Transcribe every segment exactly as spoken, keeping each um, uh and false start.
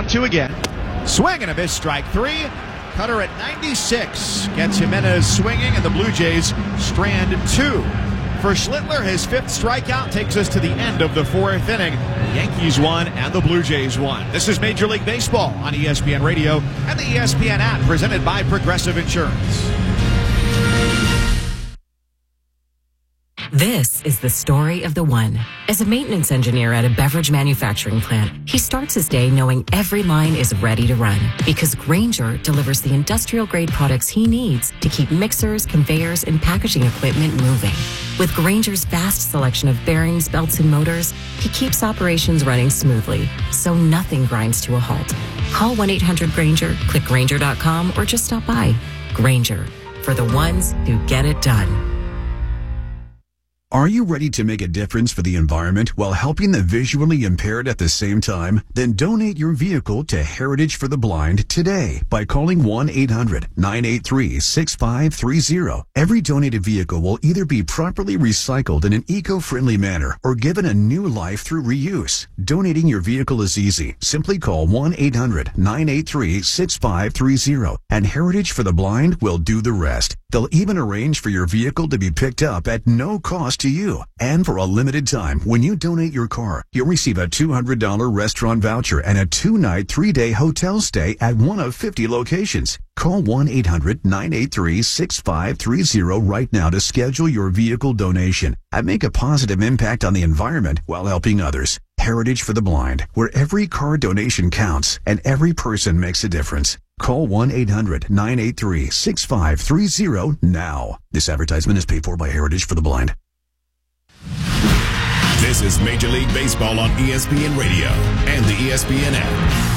one two again. Swing and a miss, strike three. Cutter at ninety-six gets Jimenez swinging, and the Blue Jays strand two. For Schlittler, his fifth strikeout takes us to the end of the fourth inning. The Yankees won and the Blue Jays won. This is Major League Baseball on E S P N Radio and the E S P N app, presented by Progressive Insurance. This is the story of the one. As a maintenance engineer at a beverage manufacturing plant, he starts his day knowing every line is ready to run because Grainger delivers the industrial-grade products he needs to keep mixers, conveyors, and packaging equipment moving. With Grainger's vast selection of bearings, belts, and motors, he keeps operations running smoothly, so nothing grinds to a halt. Call one eight hundred Grainger, click Grainger dot com, or just stop by. Grainger, for the ones who get it done. Are you ready to make a difference for the environment while helping the visually impaired at the same time? Then donate your vehicle to Heritage for the Blind today by calling one eight hundred nine eight three six five three zero. Every donated vehicle will either be properly recycled in an eco-friendly manner or given a new life through reuse. Donating your vehicle is easy. Simply call one eight hundred nine eight three six five three zero and Heritage for the Blind will do the rest. They'll even arrange for your vehicle to be picked up at no cost to you. And for a limited time, when you donate your car, you'll receive a two hundred dollars restaurant voucher and a two-night, three-day hotel stay at one of fifty locations. Call one eight hundred nine eight three six five three zero right now to schedule your vehicle donation and make a positive impact on the environment while helping others. Heritage for the Blind, where every car donation counts and every person makes a difference. Call one eight hundred nine eight three six five three zero now. This advertisement is paid for by Heritage for the Blind. This is Major League Baseball on E S P N Radio and the E S P N app.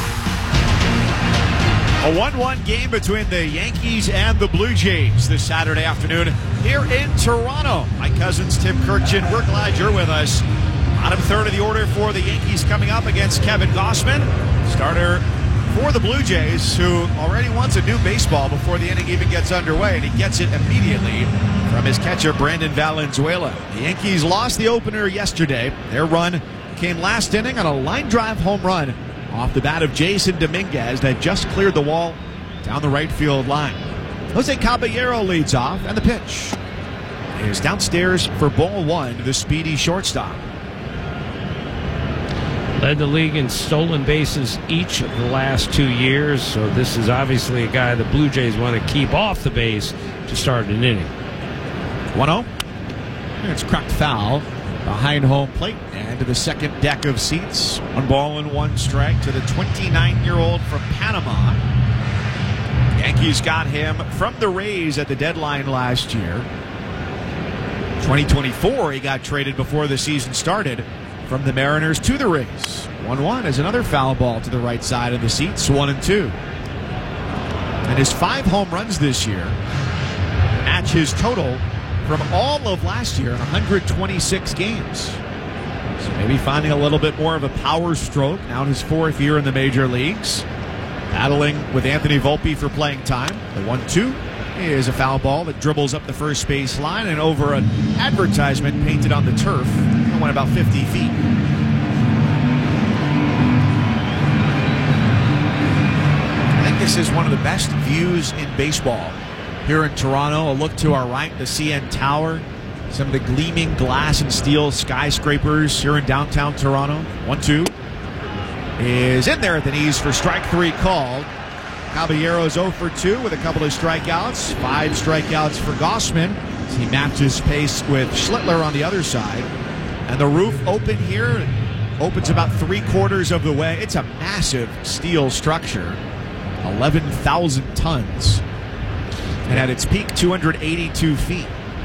A one one game between the Yankees and the Blue Jays this Saturday afternoon here in Toronto. My cousin's Tim Kirchin. We're glad you're with us. Bottom third of the order for the Yankees coming up against Kevin Gausman, starter for the Blue Jays, who already wants a new baseball before the inning even gets underway, and he gets it immediately from his catcher, Brandon Valenzuela. The Yankees lost the opener yesterday. Their run came last inning on a line drive home run off the bat of Jason Dominguez that just cleared the wall down the right field line. Jose Caballero leads off, and the pitch is downstairs for ball one to the speedy shortstop. Led the league in stolen bases each of the last two years, so this is obviously a guy the Blue Jays want to keep off the base to start an inning. one oh. It's cracked foul behind home plate and to the second deck of seats. One ball and one strike to the twenty-nine-year-old from Panama. Yankees got him from the Rays at the deadline last year. twenty twenty-four, he got traded before the season started from the Mariners to the Rays. one one is another foul ball to the right side of the seats, one and two. And his five home runs this year match his total from all of last year in one hundred twenty-six games. So maybe finding a little bit more of a power stroke now in his fourth year in the major leagues. Battling with Anthony Volpe for playing time. The one two is a foul ball that dribbles up the first base line and over an advertisement painted on the turf. It went about fifty feet. I think this is one of the best views in baseball. Here in Toronto, a look to our right, the C N Tower. Some of the gleaming glass and steel skyscrapers here in downtown Toronto. one two is in there at the knees for strike three called. Caballero's oh for two with a couple of strikeouts. Five strikeouts for Gausman as he mapped his pace with Schlittler on the other side. And the roof open here opens about three quarters of the way. It's a massive steel structure, eleven thousand tons. And at its peak, two hundred eighty-two feet.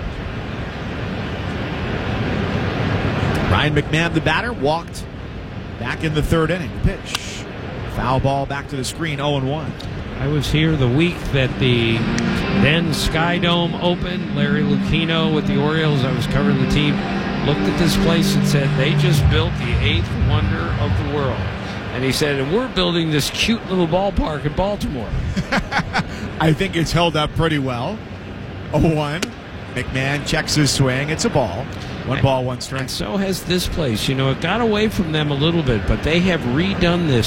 Ryan McMahon, the batter, walked back in the third inning. The pitch. Foul ball back to the screen, oh and one. I was here the week that the then Sky Dome opened. Larry Lucchino with the Orioles, I was covering the team, looked at this place and said, they just built the eighth wonder of the world. And he said, and we're building this cute little ballpark in Baltimore. I think it's held up pretty well. oh one. McMahon checks his swing. It's a ball. One ball, one strike. And so has this place. You know, it got away from them a little bit, but they have redone this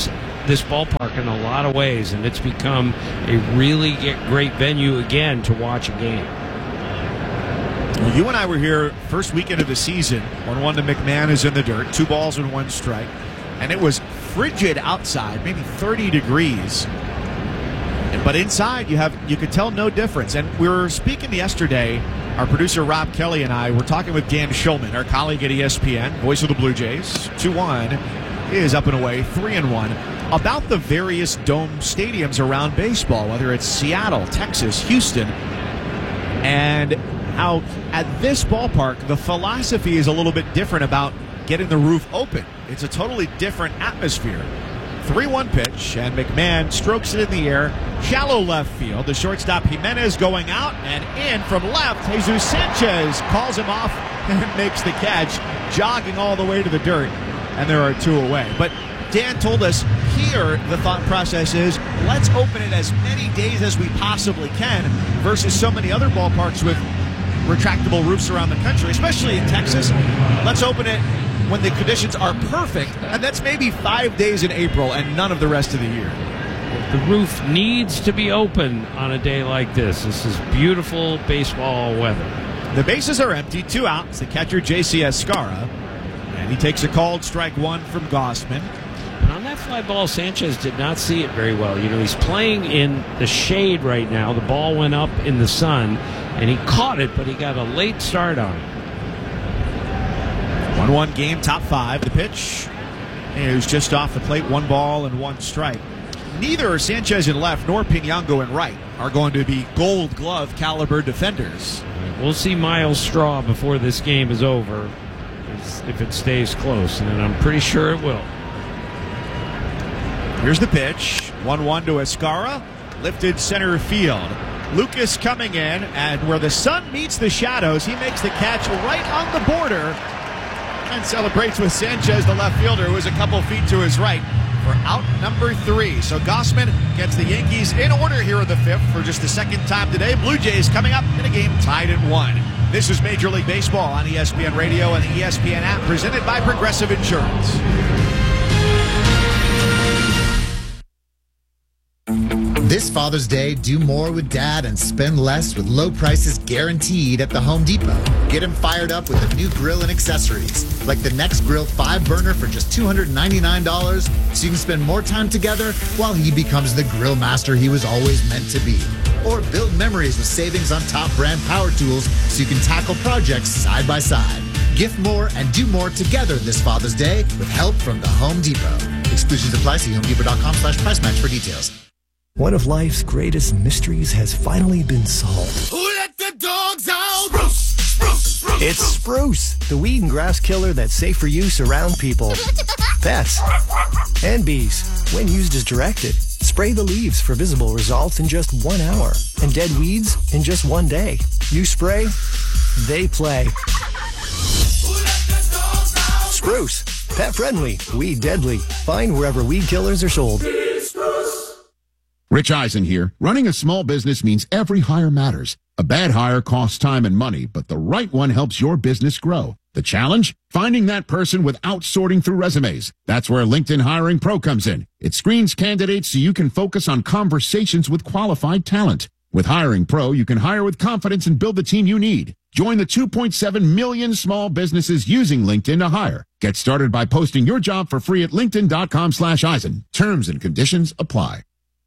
this ballpark in a lot of ways, and it's become a really great venue again to watch a game. Well, you and I were here first weekend of the season when one to McMahon is in the dirt, two balls and one strike, and it was frigid outside, maybe thirty degrees. But inside, you have you could tell no difference. And we were speaking yesterday, our producer Rob Kelly and I were talking with Dan Shulman, our colleague at E S P N, voice of the Blue Jays. two one is up and away, three and one, about the various dome stadiums around baseball, whether it's Seattle, Texas, Houston, and how at this ballpark, the philosophy is a little bit different about getting the roof open. It's a totally different atmosphere. three one pitch, and McMahon strokes it in the air, shallow left field. The shortstop Jimenez going out, and in from left, Jesus Sanchez calls him off and makes the catch, jogging all the way to the dirt, and there are two away. But Dan told us here the thought process is, let's open it as many days as we possibly can versus so many other ballparks with retractable roofs around the country, especially in Texas. Let's open it when the conditions are perfect, and that's maybe five days in April and none of the rest of the year. The roof needs to be open on a day like this. This is beautiful baseball weather. The bases are empty, two outs. The catcher, J C Escara, and he takes a called strike one from Gausman. And on that fly ball, Sanchez did not see it very well. You know, he's playing in the shade right now. The ball went up in the sun, and he caught it, but he got a late start on it. one one game, top five. The pitch is just off the plate, one ball and one strike. Neither Sanchez in left nor Pinango in right are going to be gold glove caliber defenders. We'll see Miles Straw before this game is over, if it stays close, and I'm pretty sure it will. Here's the pitch, one one to Escara, lifted center field. Lucas coming in, and where the sun meets the shadows, he makes the catch right on the border and celebrates with Sanchez, the left fielder, who is a couple feet to his right for out number three. So Gausman gets the Yankees in order here in the fifth for just the second time today. Blue Jays coming up in a game tied at one. This is Major League Baseball on E S P N Radio and the E S P N app, presented by Progressive Insurance. This Father's Day, do more with Dad and spend less with low prices guaranteed at the Home Depot. Get him fired up with a new grill and accessories, like the Next Grill five burner for just two hundred ninety-nine dollars, so you can spend more time together while he becomes the grill master he was always meant to be. Or build memories with savings on top brand power tools so you can tackle projects side by side. Gift more and do more together this Father's Day with help from the Home Depot. Exclusions apply. See homedepot.com slash price match for details. One of life's greatest mysteries has finally been solved. Who let the dogs out? Spruce, spruce, spruce. It's Spruce, the weed and grass killer that's safe for use around people, pets, and bees. When used as directed, spray the leaves for visible results in just one hour, and dead weeds in just one day. You spray, they play. Who let the dogs out? Spruce, pet friendly, weed deadly. Find wherever weed killers are sold. Rich Eisen here. Running a small business means every hire matters. A bad hire costs time and money, but the right one helps your business grow. The challenge? Finding that person without sorting through resumes. That's where LinkedIn Hiring Pro comes in. It screens candidates so you can focus on conversations with qualified talent. With Hiring Pro, you can hire with confidence and build the team you need. Join the two point seven million small businesses using LinkedIn to hire. Get started by posting your job for free at linkedin.com slash Eisen. Terms and conditions apply.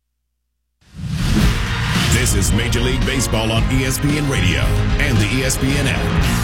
This is Major League Baseball on E S P N Radio and the E S P N app.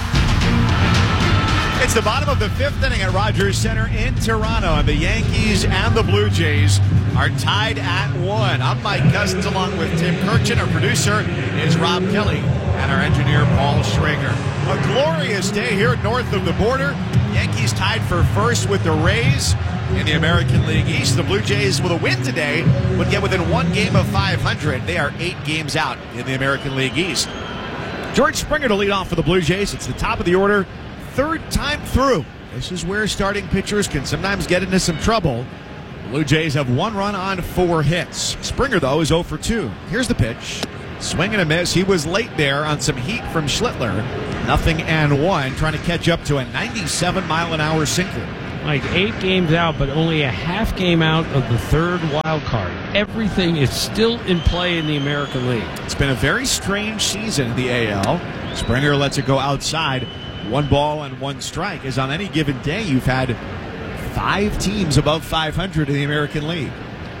It's the bottom of the fifth inning at Rogers Center in Toronto, and the Yankees and the Blue Jays are tied at one. I'm Mike Cousins along with Tim Kirchin. Our producer is Rob Kelly, and our engineer Paul Schrager. A glorious day here north of the border. Yankees tied for first with the Rays in the American League East. The Blue Jays, with a win today, would get within one game of five hundred. They are eight games out in the American League East. George Springer to lead off for the Blue Jays. It's the top of the order, third time through. This is where starting pitchers can sometimes get into some trouble. The Blue Jays have one run on four hits. Springer, though, is oh for two. Here's the pitch. Swing and a miss. He was late there on some heat from Schlittler. Nothing and one, trying to catch up to a ninety-seven mile an hour sinker. like eight games out, but only a half game out of the third wild card. Everything is still in play in the American League. It's been a very strange season in the A L. Springer lets it go outside. One ball and one strike. As on any given day, you've had five teams above five hundred in the American League.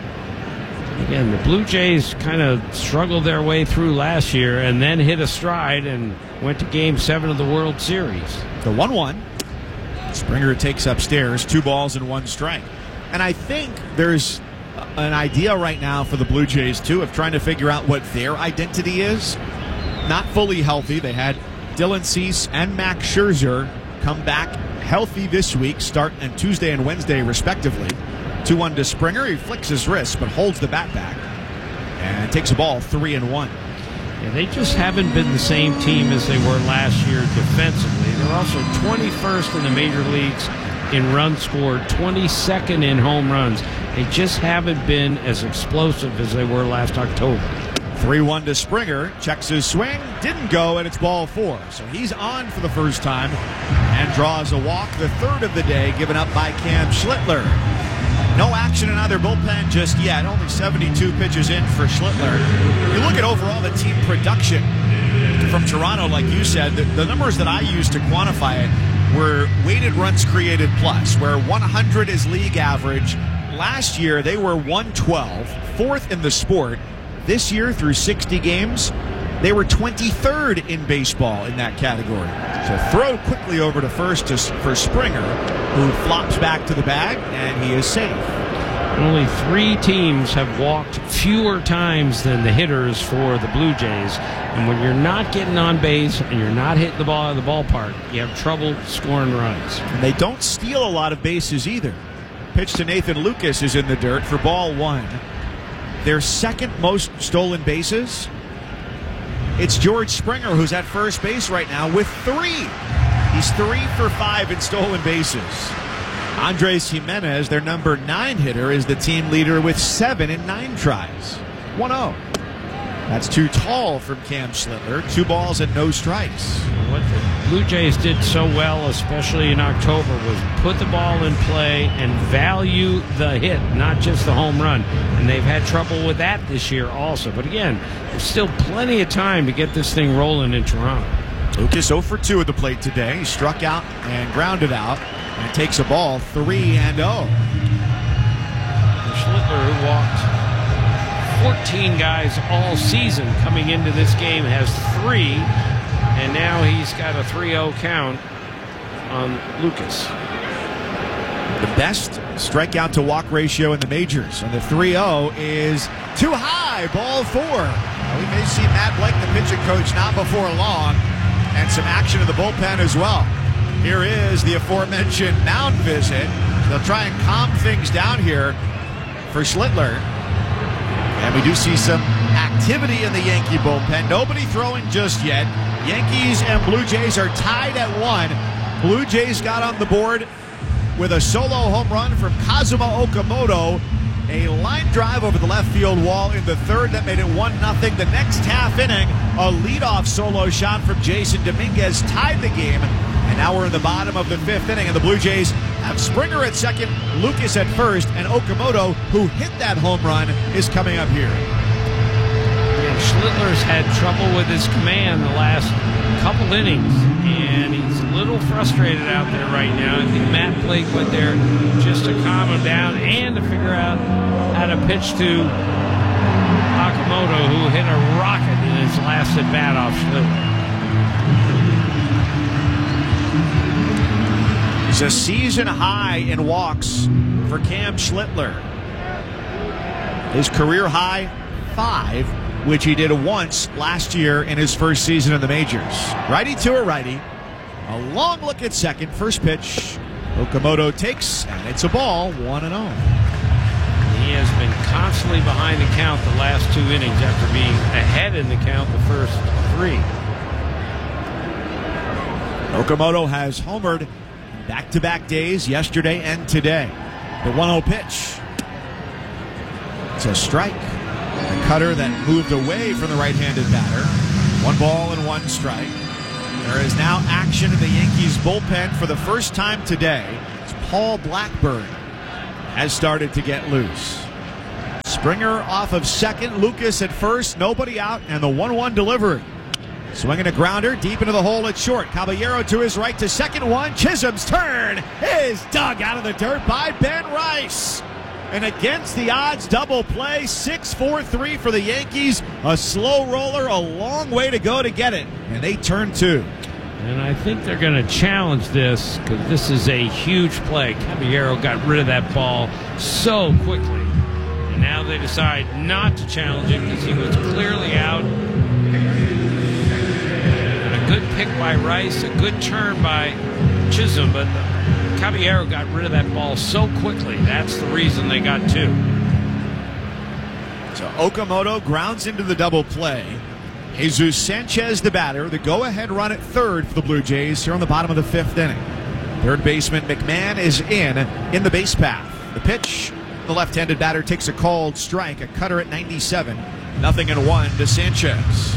Again, the Blue Jays kind of struggled their way through last year and then hit a stride and went to Game seven of the World Series. The one one. Springer takes upstairs, two balls and one strike. And I think there's an idea right now for the Blue Jays, too, of trying to figure out what their identity is. Not fully healthy. They had Dylan Cease and Max Scherzer come back healthy this week, start on Tuesday and Wednesday, respectively. two one to Springer. He flicks his wrist, but holds the bat back and takes a ball three and one. Yeah, they just haven't been the same team as they were last year defensively. They're also twenty-first in the major leagues in runs scored, twenty-second in home runs. They just haven't been as explosive as they were last October. three one to Springer. Checks his swing. Didn't go, and it's ball four. So he's on for the first time and draws a walk. The third of the day given up by Cam Schlittler. No action in either bullpen just yet. Only seventy-two pitches in for Schlittler. You look at overall the team production from Toronto, like you said, the, the numbers that I used to quantify it were weighted runs created plus, where one hundred is league average. Last year, they were one twelve, fourth in the sport. This year, through sixty games, they were twenty-third in baseball in that category. So throw quickly over to first to, for Springer, who flops back to the bag, and he is safe. Only three teams have walked fewer times than the hitters for the Blue Jays. And when you're not getting on base and you're not hitting the ball out of the ballpark, you have trouble scoring runs. And they don't steal a lot of bases either. Pitch to Nathan Lucas is in the dirt for ball one. Their second most stolen bases, it's George Springer, who's at first base right now with three. He's three for five in stolen bases. Andres Jimenez, their number nine hitter, is the team leader with seven in nine tries. one oh. That's too tall from Cam Schlittler. Two balls and no strikes. What the Blue Jays did so well, especially in October, was put the ball in play and value the hit, not just the home run. And they've had trouble with that this year also. But again, there's still plenty of time to get this thing rolling in Toronto. Lucas oh for two at the plate today. He struck out and grounded out and takes a ball three and oh. Schlittler, who walked fourteen guys all season coming into this game, has three, and now he's got a three oh count on Lucas. The best strikeout to walk ratio in the majors, and the three oh is too high, ball four. Well, we may see Matt Blake, the pitching coach, not before long, and some action in the bullpen as well. Here is the aforementioned mound visit. They'll try and calm things down here for Schlittler. And we do see some activity in the Yankee bullpen. Nobody throwing just yet. Yankees and Blue Jays are tied at one. Blue Jays got on the board with a solo home run from Kazuma Okamoto. A line drive over the left field wall in the third that made it one nothing. The next half inning, a leadoff solo shot from Jason Dominguez tied the game. And now we're in the bottom of the fifth inning, and the Blue Jays have Springer at second, Lucas at first, and Okamoto, who hit that home run, is coming up here. And Schlittler's had trouble with his command the last couple innings, and he's a little frustrated out there right now. I think Matt Blake went there just to calm him down and to figure out how to pitch to Okamoto, who hit a rocket in his last at-bat off Schlittler. It's a season high in walks for Cam Schlittler. His career high, five, which he did once last year in his first season in the majors. Righty to a righty. A long look at second. First pitch. Okamoto takes, and it's a ball, one and oh. He has been constantly behind the count the last two innings after being ahead in the count the first three. Okamoto has homered back-to-back days, yesterday and today. The one oh pitch. It's a strike. A cutter that moved away from the right-handed batter. One ball and one strike. There is now action in the Yankees bullpen for the first time today. It's Paul Blackburn has started to get loose. Springer off of second, Lucas at first, nobody out, and the one one delivery. Swinging a grounder deep into the hole at short. Caballero to his right to second one. Chisholm's turn is dug out of the dirt by Ben Rice. And against the odds double play, six four three for the Yankees. A slow roller, a long way to go to get it. And they turn two. And I think they're going to challenge this because this is a huge play. Caballero got rid of that ball so quickly. And now they decide not to challenge it because he was clearly out. And a good pick by Rice, a good turn by Chisholm, but Caballero got rid of that ball so quickly. That's the reason they got two. So Okamoto grounds into the double play. Jesus Sanchez, the batter, the go-ahead run at third for the Blue Jays here on the bottom of the fifth inning. Third baseman McMahon is in, in the base path. The pitch, the left-handed batter takes a called strike, a cutter at ninety-seven. Nothing in one to Sanchez.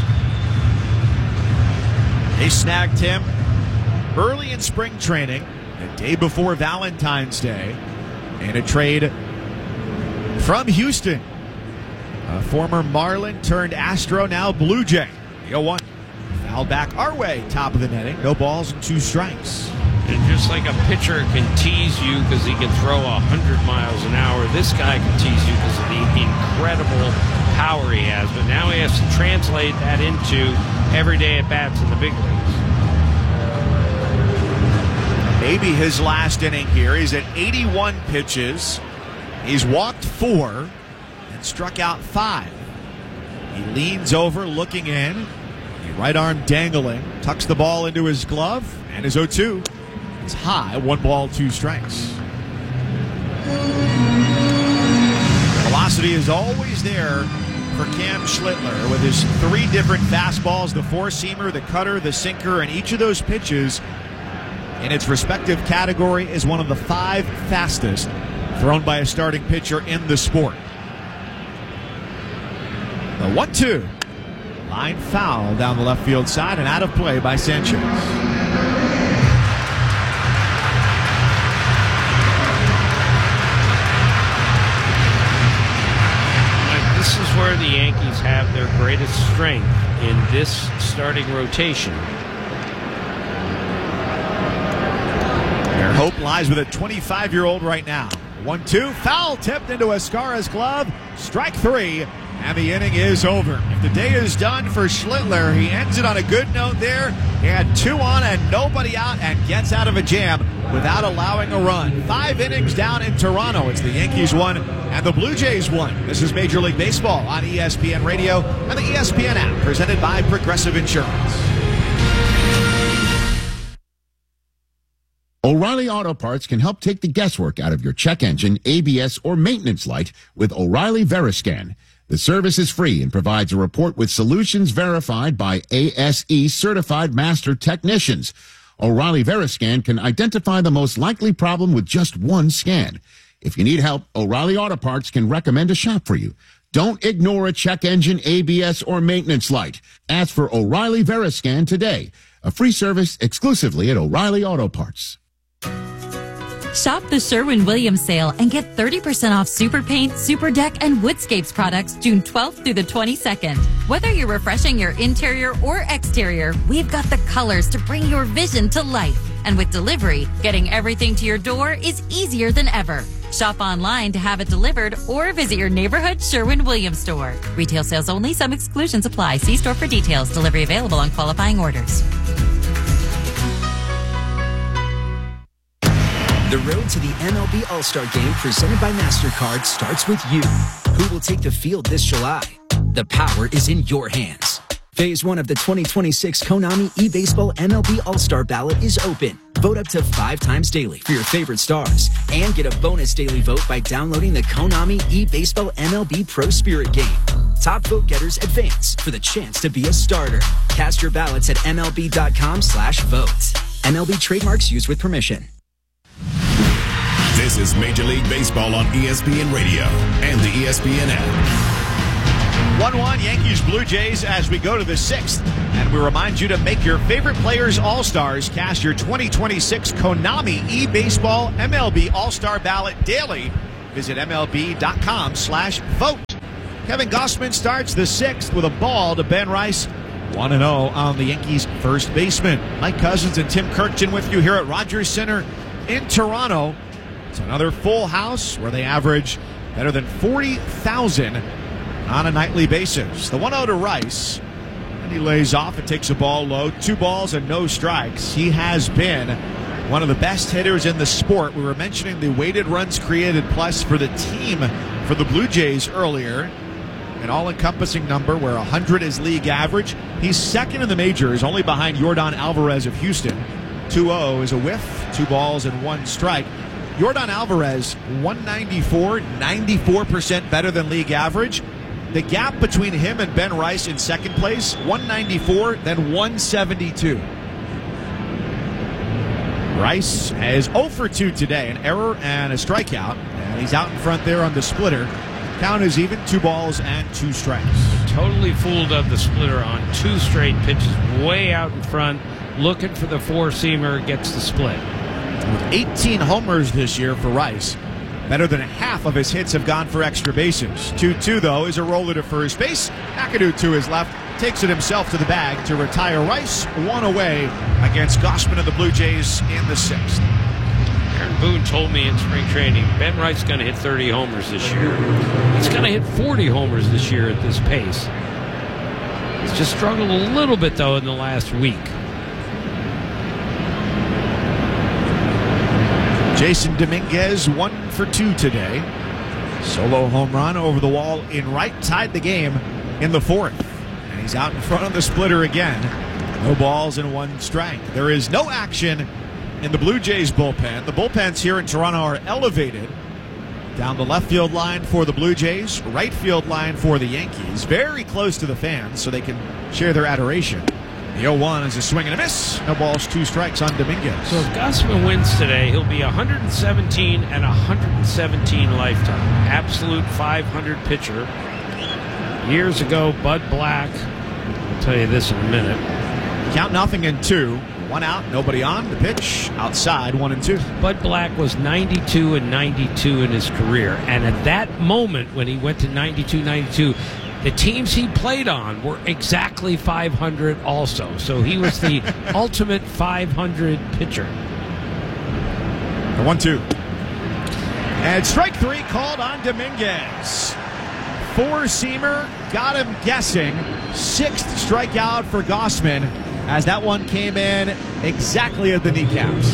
They snagged him early in spring training, the day before Valentine's Day, in a trade from Houston. A former Marlin turned Astro, now Blue Jay. The oh one. Foul back our way, top of the netting. No balls and two strikes. And just like a pitcher can tease you because he can throw one hundred miles an hour, this guy can tease you because of the incredible power he has. But now he has to translate that into everyday at-bats in the big leagues. Maybe his last inning here. He's at eighty-one pitches. He's walked four. Struck out five. He leans over, looking in. The right arm dangling. Tucks the ball into his glove. And his oh two. It's high. One ball, two strikes. Velocity is always there for Cam Schlittler with his three different fastballs, the four-seamer, the cutter, the sinker, and each of those pitches in its respective category is one of the five fastest thrown by a starting pitcher in the sport. The one two. Line foul down the left field side and out of play by Sanchez. This is where the Yankees have their greatest strength in this starting rotation. Their hope lies with a twenty-five-year-old right now. one two. Foul tipped into Escara's glove. Strike three. And the inning is over. If the day is done for Schlittler, he ends it on a good note there. He had two on and nobody out and gets out of a jam without allowing a run. Five innings down in Toronto. It's the Yankees one and the Blue Jays one. This is Major League Baseball on E S P N Radio and the E S P N app, presented by Progressive Insurance. O'Reilly Auto Parts can help take the guesswork out of your check engine, A B S, or maintenance light with O'Reilly Veriscan. The service is free and provides a report with solutions verified by A S E certified master technicians. O'Reilly Veriscan can identify the most likely problem with just one scan. If you need help, O'Reilly Auto Parts can recommend a shop for you. Don't ignore a check engine, A B S, or maintenance light. Ask for O'Reilly Veriscan today. A free service exclusively at O'Reilly Auto Parts. Shop the Sherwin-Williams sale and get thirty percent off Super Paint, Super Deck, and Woodscapes products June twelfth through the twenty-second. Whether you're refreshing your interior or exterior, we've got the colors to bring your vision to life. And with delivery, getting everything to your door is easier than ever. Shop online to have it delivered or visit your neighborhood Sherwin-Williams store. Retail sales only. Some exclusions apply. See store for details. Delivery available on qualifying orders. The road to the M L B All-Star Game presented by MasterCard starts with you. Who will take the field this July? The power is in your hands. Phase one of the twenty twenty-six Konami eBaseball M L B All-Star ballot is open. Vote up to five times daily for your favorite stars and get a bonus daily vote by downloading the Konami eBaseball M L B Pro Spirit game. Top vote getters advance for the chance to be a starter. Cast your ballots at M L B dot com slash vote. M L B trademarks used with permission. This is Major League Baseball on E S P N Radio and the E S P N app. one one Yankees Blue Jays as we go to the sixth. And we remind you to make your favorite players all-stars. Cast your twenty twenty-six Konami eBaseball M L B All-Star Ballot daily. Visit M L B dot com slash vote. Kevin Gausman starts the sixth with a ball to Ben Rice. one and oh on the Yankees first baseman. Mike Cousins and Tim Kirkjian with you here at Rogers Center in Toronto. It's another full house where they average better than forty thousand on a nightly basis. The one oh to Rice, and he lays off and takes a ball low. Two balls and no strikes. He has been one of the best hitters in the sport. We were mentioning the weighted runs created plus for the team for the Blue Jays earlier. An all-encompassing number where one hundred is league average. He's second in the majors, only behind Yordan Alvarez of Houston. two oh is a whiff, two balls and one strike. Yordan Alvarez, one ninety-four, ninety-four percent better than league average. The gap between him and Ben Rice in second place, one ninety-four, then one seventy-two. Rice is oh for two today, an error and a strikeout, and he's out in front there on the splitter. Count is even, two balls and two strikes. Totally fooled of the splitter on two straight pitches, way out in front, looking for the four-seamer, gets the split. With eighteen homers this year for Rice, better than half of his hits have gone for extra bases. two two, though, is a roller to first base. McAdoo to his left, takes it himself to the bag to retire Rice, one away against Gausman of the Blue Jays in the sixth. Aaron Boone told me in spring training, Ben Rice is going to hit thirty homers this year. He's going to hit forty homers this year at this pace. He's just struggled a little bit, though, in the last week. Jason Dominguez, one for two today. Solo home run over the wall in right, tied the game in the fourth. And he's out in front of the splitter again. No balls and one strike. There is no action in the Blue Jays bullpen. The bullpens here in Toronto are elevated. Down the left field line for the Blue Jays, right field line for the Yankees. Very close to the fans so they can share their adoration. The oh one is a swing and a miss. No balls, two strikes on Dominguez. So if Gausman wins today, he'll be one seventeen and one seventeen lifetime. Absolute five hundred pitcher. Years ago, Bud Black. I'll tell you this in a minute. Count nothing in two. One out, nobody on. The pitch outside, one and two. Bud Black was ninety-two and ninety-two in his career. And at that moment, when he went to ninety-two ninety-two, the teams he played on were exactly five hundred also. So he was the ultimate five hundred pitcher. The one two. And strike three called on Dominguez. Four-seamer, got him guessing. Sixth strikeout for Gausman as that one came in exactly at the kneecaps.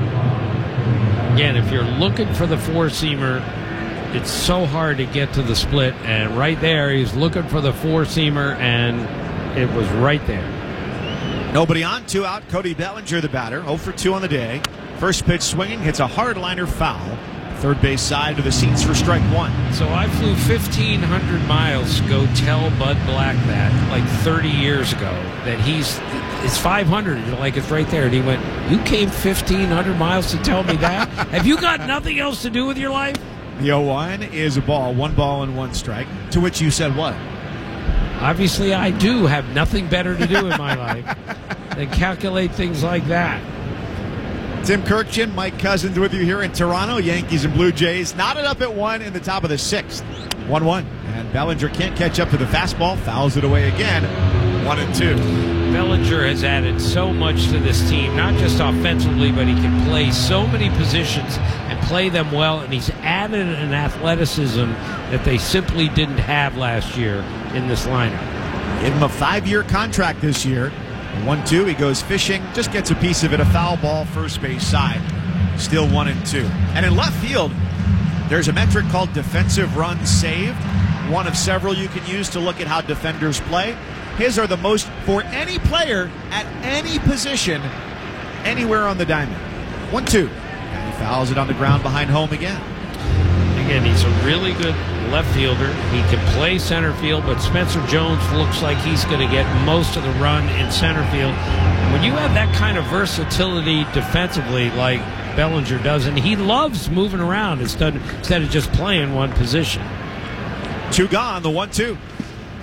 Again, if you're looking for the four-seamer, it's so hard to get to the split, and right there he's looking for the four-seamer, and it was right there. Nobody on, two out. Cody Bellinger, the batter, oh for two on the day. First pitch swinging, hits a hard liner foul. Third base side to the seats for strike one. So I flew fifteen hundred miles to go tell Bud Black that, like thirty years ago, that he's it's five hundred. You're like, it's right there. And he went, you came fifteen hundred miles to tell me that? Have you got nothing else to do with your life? The oh one is a ball, one ball and one strike, to which you said what? Obviously, I do have nothing better to do in my life than calculate things like that. Tim Kirkjian, Mike Cousins with you here in Toronto. Yankees and Blue Jays knotted up at one in the top of the sixth. one one. And Bellinger can't catch up to the fastball, fouls it away again. one and two. Bellinger has added so much to this team, not just offensively, but he can play so many positions and play them well, and he's added an athleticism that they simply didn't have last year in this lineup. Give him a five-year contract this year. one two, he goes fishing, just gets a piece of it, a foul ball, first base side. Still one and two. And in left field, there's a metric called defensive runs saved, one of several you can use to look at how defenders play. His are the most for any player at any position anywhere on the diamond. one two. And he fouls it on the ground behind home again. Again, he's a really good left fielder. He can play center field, but Spencer Jones looks like he's going to get most of the run in center field. When you have that kind of versatility defensively like Bellinger does, and he loves moving around instead, instead of just playing one position. Two gone, the one two.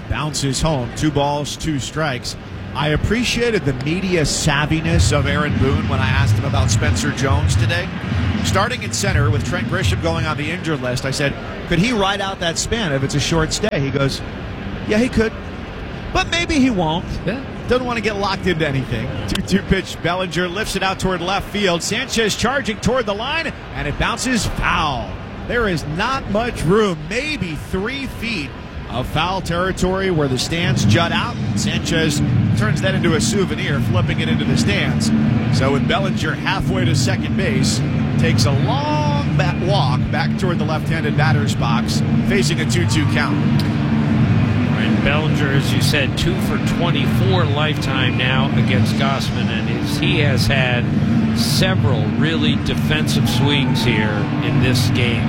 bounces home. Two balls, two strikes. I appreciated the media savviness of Aaron Boone when I asked him about Spencer Jones today. Starting in center with Trent Grisham going on the injured list, I said, could he ride out that span if it's a short stay? He goes, yeah, he could. But maybe he won't. Yeah. Doesn't want to get locked into anything. two two pitch. Bellinger lifts it out toward left field. Sanchez charging toward the line, and it bounces foul. There is not much room, maybe three feet of foul territory where the stands jut out. Sanchez turns that into a souvenir, flipping it into the stands. So with Bellinger halfway to second base, takes a long bat walk back toward the left-handed batter's box, facing a two two count. And Bellinger, as you said, two for twenty-four lifetime now against Gausman, and he has had several really defensive swings here in this game.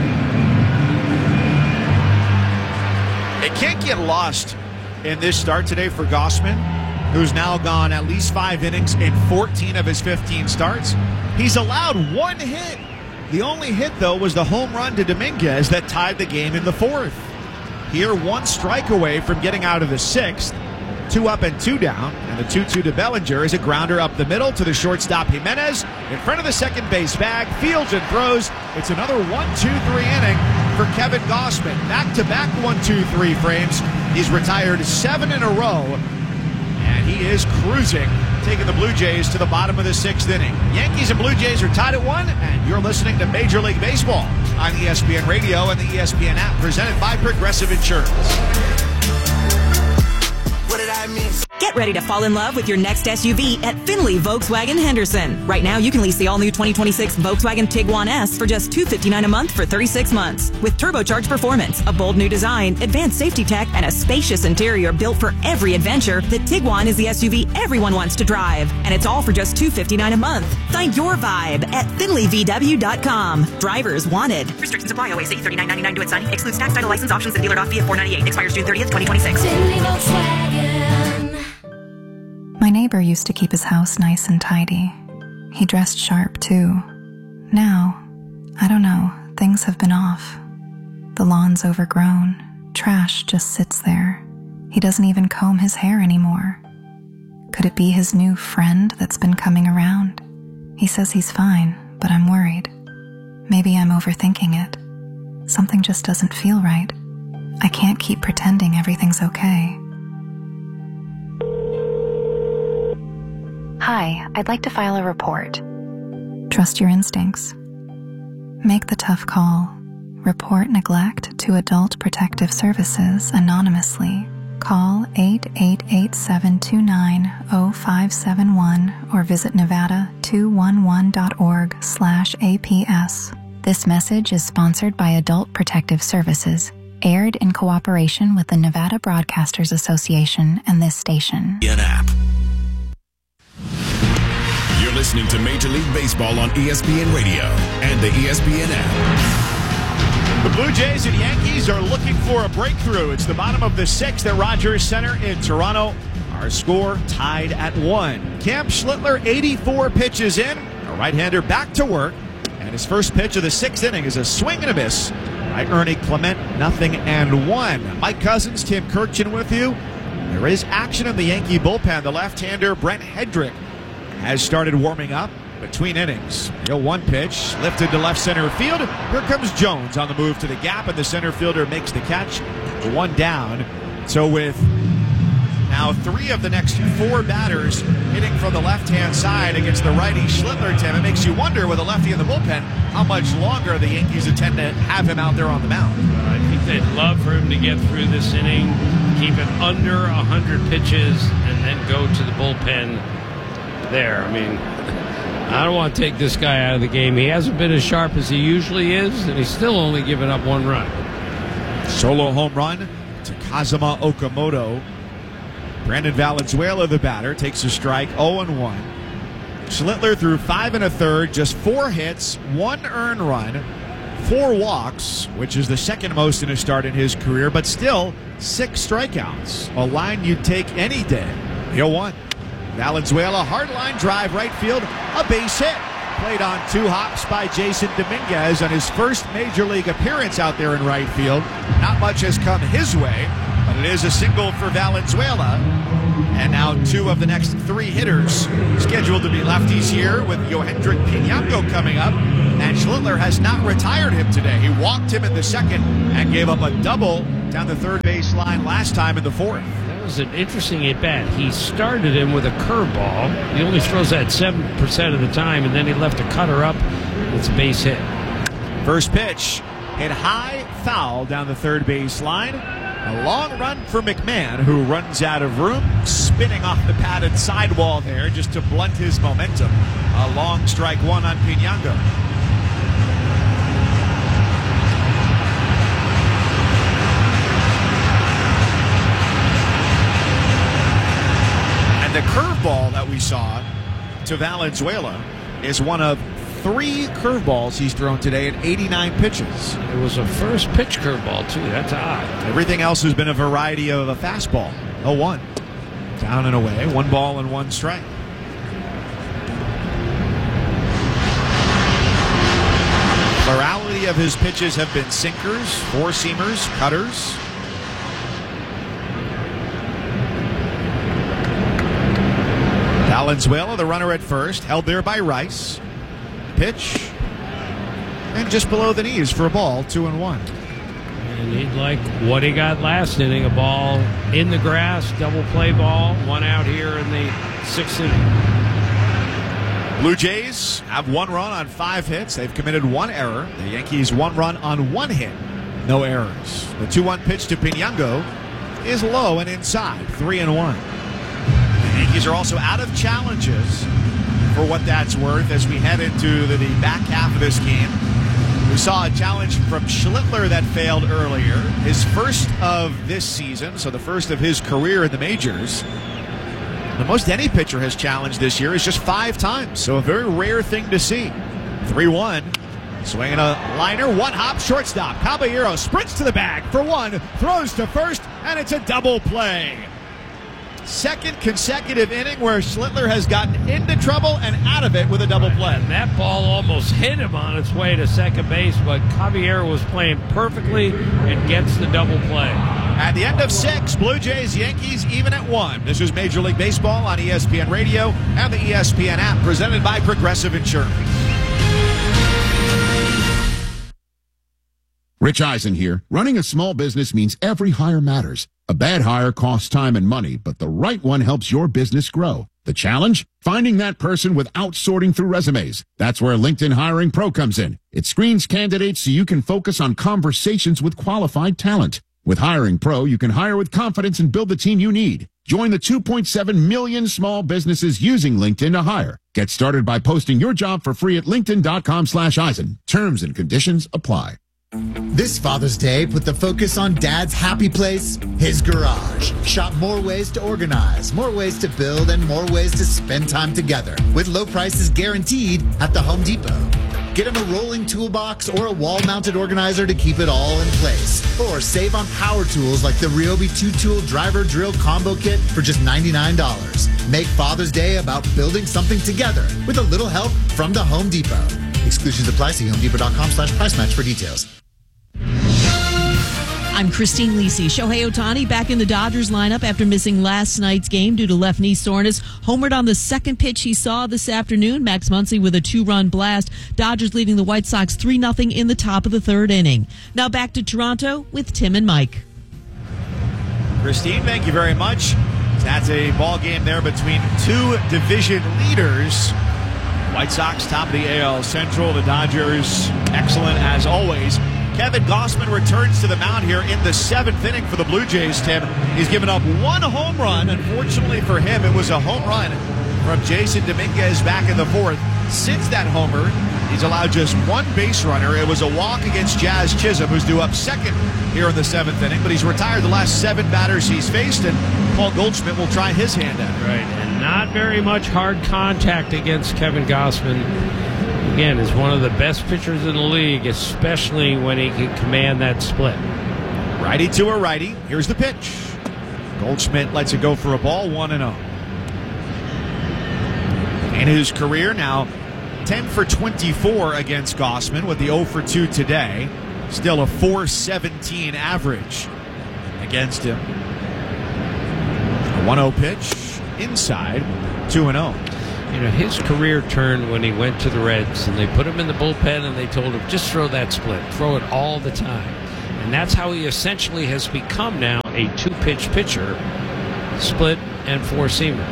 It can't get lost in this start today for Gausman, who's now gone at least five innings in fourteen of his fifteen starts. He's allowed one hit. The only hit, though, was the home run to Dominguez that tied the game in the fourth. Here, one strike away from getting out of the sixth. Two up and two down, and the two two to Bellinger is a grounder up the middle to the shortstop Jimenez. In front of the second base bag, fields and throws. It's another one two three inning for Kevin Gausman. Back-to-back one two three frames. He's retired seven in a row, and he is cruising, taking the Blue Jays to the bottom of the sixth inning. Yankees and Blue Jays are tied at one, and you're listening to Major League Baseball on E S P N Radio and the E S P N app, presented by Progressive Insurance. What did I miss? Get ready to fall in love with your next S U V at Finley Volkswagen Henderson. Right now, you can lease the all-new twenty twenty-six Volkswagen Tiguan S for just two hundred fifty-nine dollars a month for thirty-six months. With turbocharged performance, a bold new design, advanced safety tech, and a spacious interior built for every adventure, the Tiguan is the S U V everyone wants to drive. And it's all for just two hundred fifty-nine dollars a month. Find your vibe at finley v w dot com. Drivers wanted. Restrictions apply. O A C thirty-nine ninety-nine to its signing. Excludes tax, title, license, options, and dealer doc fee of four ninety-eight. Expires June thirtieth, twenty twenty-six. My neighbor used to keep his house nice and tidy. He dressed sharp, too. Now, I don't know, things have been off. The lawn's overgrown. Trash just sits there. He doesn't even comb his hair anymore. Could it be his new friend that's been coming around? He says he's fine, but I'm worried. Maybe I'm overthinking it. Something just doesn't feel right. I can't keep pretending everything's okay. Hi, I'd like to file a report. Trust your instincts. Make the tough call. Report neglect to Adult Protective Services anonymously. Call eight eight eight, seven two nine, zero five seven one or visit nevada two one one dot org slash A P S. This message is sponsored by Adult Protective Services, aired in cooperation with the Nevada Broadcasters Association and this station. An app. You're listening to Major League Baseball on E S P N Radio and the E S P N app. The Blue Jays and Yankees are looking for a breakthrough. It's the bottom of the sixth at Rogers Center in Toronto. Our score tied at one. Cam Schlittler, eighty-four pitches in. A right-hander back to work. And his first pitch of the sixth inning is a swing and a miss by Ernie Clement, nothing and one. Mike Cousins, Tim Kirchin with you. There is action in the Yankee bullpen. The left-hander, Brent Hedrick, has started warming up between innings. The oh one pitch lifted to left center field. Here comes Jones on the move to the gap, and the center fielder makes the catch. One down. So with now three of the next four batters hitting from the left-hand side against the righty Schlittler, Tim, it makes you wonder with a lefty in the bullpen how much longer the Yankees intend to have him out there on the mound. I think they'd love for him to get through this inning, keep it under one hundred pitches, and then go to the bullpen there. I mean, I don't want to take this guy out of the game. He hasn't been as sharp as he usually is, and he's still only given up one run. Solo home run to Kazuma Okamoto. Brandon Valenzuela, the batter, takes a strike, oh and one. Schlittler threw five and a third, just four hits, one earned run, four walks, which is the second most in a start in his career, but still six strikeouts. A line you'd take any day. The oh one. Valenzuela, hard line drive, right field, a base hit. plate on two hops by Jason Dominguez on his first major league appearance out there in right field. Not much has come his way, but it is a single for Valenzuela. And now two of the next three hitters scheduled to be lefties here with Yohendrick Pinango coming up. And Schlittler has not retired him today. He walked him in the second and gave up a double down the third base line last time in the fourth. That was an interesting at-bat. He started him with a curveball. He only throws that seven percent of the time, and then he left a cutter up. It's a base hit. First pitch hit high, foul down the third base line. A long run for McMahon, who runs out of room, spinning off the padded sidewall there just to blunt his momentum. A long strike one on Pinango. And the curveball that we saw to Valenzuela is one of three curveballs he's thrown today at eighty-nine pitches. It was a first pitch curveball, too. That's odd. Everything else has been a variety of a fastball. oh one. Down and away. One ball and one strike. Plurality of his pitches have been sinkers, four-seamers, cutters. Valenzuela, the runner at first, held there by Rice. Pitch, and just below the knees for a ball, two and one. And he'd like what he got last inning, a ball in the grass, double play ball, one out here in the sixth inning. Blue Jays have one run on five hits. They've committed one error. The Yankees one run on one hit, no errors. The two one pitch to Pinango is low and inside, three and one. The Yankees are also out of challenges, for what that's worth, as we head into the, the back half of this game. We saw a challenge from Schlittler that failed earlier. His first of this season, so the first of his career in the majors. The most any pitcher has challenged this year is just five times, so a very rare thing to see. three one. Swinging a liner, one hop, shortstop. Caballero sprints to the bag for one, throws to first, and it's a double play. Second consecutive inning where Schlittler has gotten into trouble and out of it with a double play. And that ball almost hit him on its way to second base, but Caballero was playing perfectly and gets the double play. At the end of six, Blue Jays, Yankees even at one. This is Major League Baseball on E S P N Radio and the E S P N app, presented by Progressive Insurance. Rich Eisen here. Running a small business means every hire matters. A bad hire costs time and money, but the right one helps your business grow. The challenge? Finding that person without sorting through resumes. That's where LinkedIn Hiring Pro comes in. It screens candidates so you can focus on conversations with qualified talent. With Hiring Pro, you can hire with confidence and build the team you need. Join the two point seven million small businesses using LinkedIn to hire. Get started by posting your job for free at linkedin.com slash Eisen. Terms and conditions apply. This Father's Day, put the focus on Dad's happy place, his garage. Shop more ways to organize, more ways to build, and more ways to spend time together with low prices guaranteed at the Home Depot. Get him a rolling toolbox or a wall-mounted organizer to keep it all in place. Or save on power tools like the Ryobi two-tool driver drill combo kit for just ninety-nine dollars. Make Father's Day about building something together with a little help from the Home Depot. Exclusions apply. See homedepot.com slash price match for details. I'm Christine Lisi. Shohei Ohtani back in the Dodgers lineup after missing last night's game due to left knee soreness. Homered on the second pitch he saw this afternoon. Max Muncy with a two-run blast. Dodgers leading the White Sox three nothing in the top of the third inning. Now back to Toronto with Tim and Mike. Christine, thank you very much. That's a ball game there between two division leaders. White Sox top of the A L Central. The Dodgers excellent as always. Kevin Gausman returns to the mound here in the seventh inning for the Blue Jays, Tim. He's given up one home run. Unfortunately for him, it was a home run from Jason Dominguez back in the fourth. Since that homer, he's allowed just one base runner. It was a walk against Jazz Chisholm, who's due up second here in the seventh inning. But he's retired the last seven batters he's faced, and Paul Goldschmidt will try his hand at it. Right, and not very much hard contact against Kevin Gausman. Again, is one of the best pitchers in the league, especially when he can command that split. Righty to a righty. Here's the pitch. Goldschmidt lets it go for a ball, one and oh. In his career now, ten for twenty-four against Gossman with the oh for two today. Still a four seventeen average against him. A one oh pitch inside, two and oh. You know, his career turned when he went to the Reds, and they put him in the bullpen, and they told him, just throw that split. Throw it all the time. And that's how he essentially has become now a two-pitch pitcher, split and four-seamer.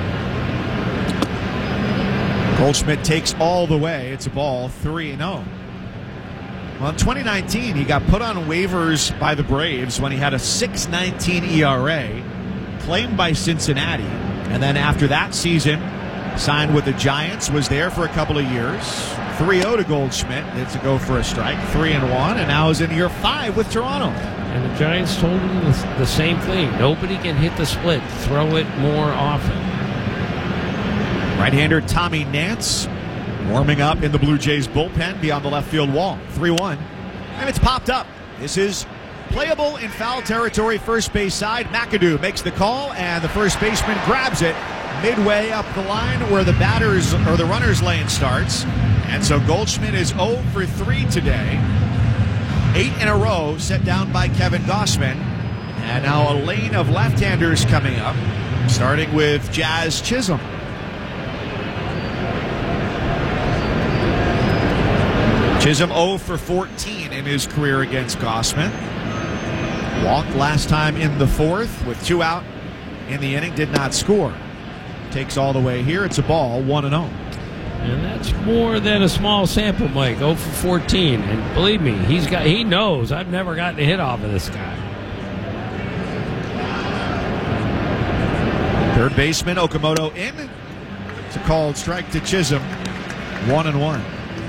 Goldschmidt takes all the way. It's a ball, three and oh. Well, in twenty nineteen, he got put on waivers by the Braves when he had a six nineteen E R A, claimed by Cincinnati. And then after that season, signed with the Giants, was there for a couple of years. three oh to Goldschmidt. It's a go for a strike, three and one, and now is in year five with Toronto. And the Giants told him the, the same thing. Nobody can hit the split. Throw it more often. Right-hander Tommy Nance warming up in the Blue Jays bullpen beyond the left field wall. three one. And it's popped up. This is playable in foul territory, first base side. McAdoo makes the call, and the first baseman grabs it midway up the line where the batters or the runner's lane starts. And so Goldschmidt is oh for three today. Eight in a row set down by Kevin Gossman. And now a lane of left-handers coming up, starting with Jazz Chisholm. Chisholm oh for fourteen in his career against Gossman. Walked last time in the fourth with two out in the inning, did not score. Takes all the way here. It's a ball, one and oh. And that's more than a small sample, Mike. oh for fourteen. And believe me, he's got he knows I've never gotten a hit off of this guy. Third baseman Okamoto in. It's a called strike to Chisholm. One and one.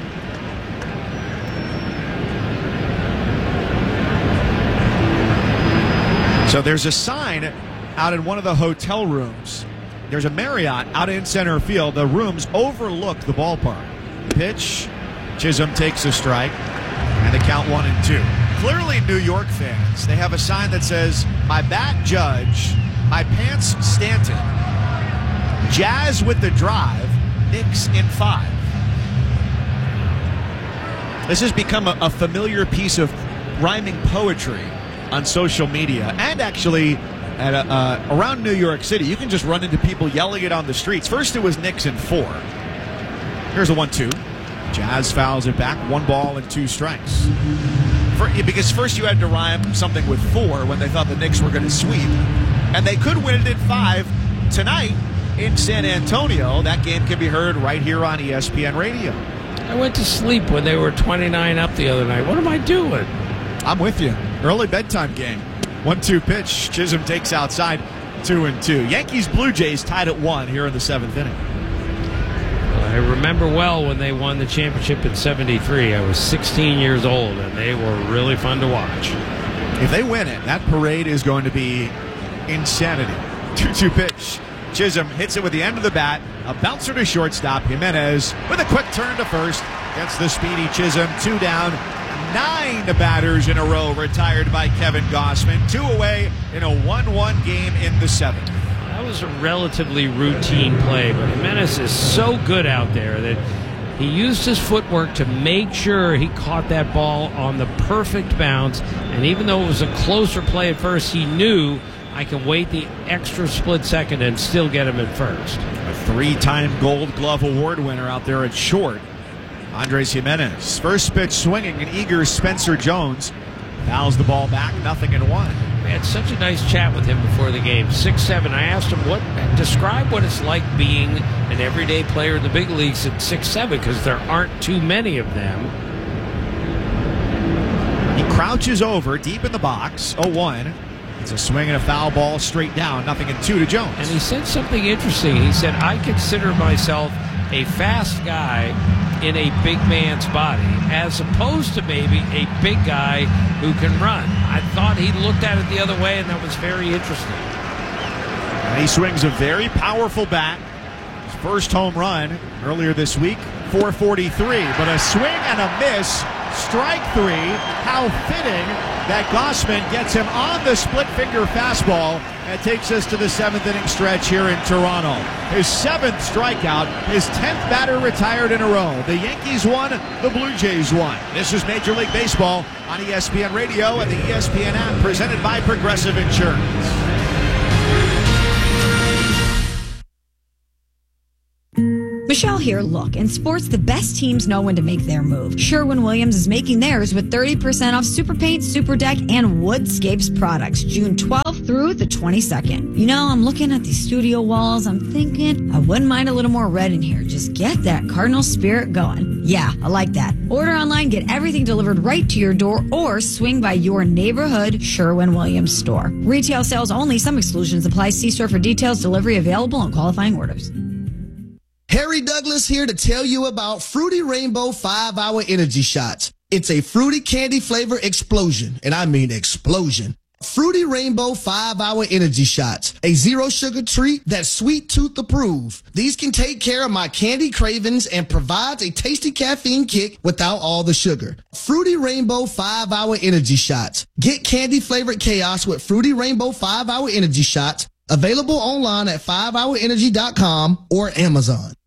So there's a sign out in one of the hotel rooms. There's a Marriott out in center field. The rooms overlook the ballpark. Pitch. Chisholm takes a strike. And the count one and two. Clearly New York fans. They have a sign that says, my bat Judge, my pants Stanton. Jazz with the drive. Knicks in five. This has become a, a familiar piece of rhyming poetry on social media, and actually at a, uh, around New York City. You can just run into people yelling it on the streets. First it was Knicks in four. Here's a one two. Jazz fouls it back. One ball and two strikes. For, because first you had to rhyme something with four when they thought the Knicks were going to sweep. And they could win it in five tonight in San Antonio. That game can be heard right here on E S P N Radio. I went to sleep when they were twenty-nine up the other night. What am I doing? I'm with you. Early bedtime game. one two pitch. Chisholm takes outside. Two and two. Yankees Blue Jays tied at one here in the seventh inning. I remember well when they won the championship in seventy-three. I was sixteen years old, and they were really fun to watch. If they win it, that parade is going to be insanity. two two pitch. Chisholm hits it with the end of the bat. A bouncer to shortstop. Jimenez with a quick turn to first. Gets the speedy Chisholm. Two down. Nine batters in a row retired by Kevin Gossman. Two away in a one one game in the seventh. That was a relatively routine play, but Jimenez is so good out there that he used his footwork to make sure he caught that ball on the perfect bounce. And even though it was a closer play at first, he knew I can wait the extra split second and still get him at first. A three-time Gold Glove Award winner out there at short. Andres Jimenez. First pitch swinging, an eager Spencer Jones fouls the ball back, nothing in one. We had such a nice chat with him before the game. six seven. I asked him, what describe what it's like being an everyday player in the big leagues at six seven, because there aren't too many of them. He crouches over deep in the box. oh one. It's a swing and a foul ball straight down, nothing in two to Jones. And he said something interesting. He said, I consider myself a fast guy in a big man's body, as opposed to maybe a big guy who can run. I thought he looked at it the other way, and that was very interesting. And he swings a very powerful bat. His first home run earlier this week, four forty-three. But a swing and a miss, strike three. How fitting that Gossman gets him on the split finger fastball. That takes us to the seventh inning stretch here in Toronto. His seventh strikeout, his tenth batter retired in a row. The Yankees won, the Blue Jays won. This is Major League Baseball on E S P N Radio and the E S P N app, presented by Progressive Insurance. Michelle here. Look, in sports, the best teams know when to make their move. Sherwin-Williams is making theirs with thirty percent off Super Paint, Super Deck, and Woodscapes products, June twelfth through the twenty-second. You know, I'm looking at these studio walls. I'm thinking I wouldn't mind a little more red in here. Just get that Cardinal spirit going. Yeah, I like that. Order online, get everything delivered right to your door, or swing by your neighborhood Sherwin-Williams store. Retail sales only. Some exclusions apply. See store for details. Delivery available on qualifying orders. Harry Douglas here to tell you about Fruity Rainbow five hour Energy Shots. It's a fruity candy flavor explosion, and I mean explosion. Fruity Rainbow five hour Energy Shots, a zero sugar treat that's sweet tooth approved. These can take care of my candy cravings and provides a tasty caffeine kick without all the sugar. Fruity Rainbow five hour Energy Shots. Get candy flavored chaos with Fruity Rainbow five hour Energy Shots. Available online at five hour energy dot com or Amazon.